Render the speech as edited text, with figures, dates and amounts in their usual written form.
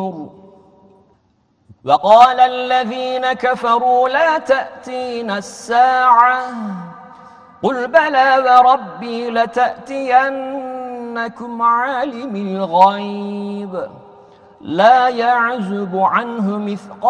الزبر. وقال الذين كفروا لا تأتينا الساعة قل بلى وربي لتأتينكم عالم الغيب لا يعزب عنه مثقال